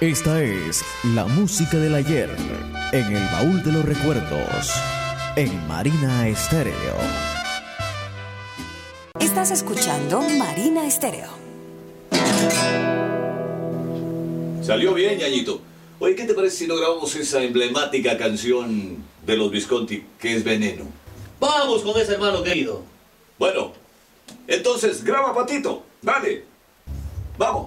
Esta es la música del ayer en el baúl de los recuerdos en Marina Estéreo. Estás escuchando Marina Estéreo. Salió bien, ñañito. Oye, ¿qué te parece si no grabamos esa emblemática canción de los Visconti, que es Veneno? Vamos con ese, hermano querido. Bueno, entonces graba, Patito. Dale. Vamos.